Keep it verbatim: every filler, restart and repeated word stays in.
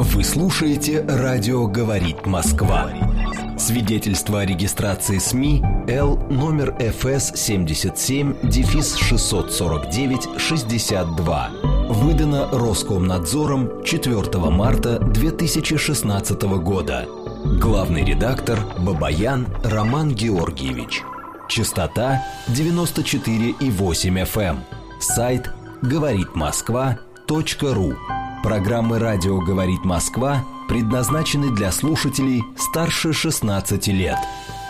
Вы слушаете «Радио говорит Москва». Свидетельство о регистрации СМИ Л номер эф эс семьдесят семь шестьсот сорок девять шестьдесят два. Выдано Роскомнадзором четвёртого марта две тысячи шестнадцатого года. Главный редактор Бабаян Роман Георгиевич. Частота девяносто четыре и восемь эф эм. Сайт говорит москва точка ру. Программы «Радио говорит Москва» предназначены для слушателей старше шестнадцати лет.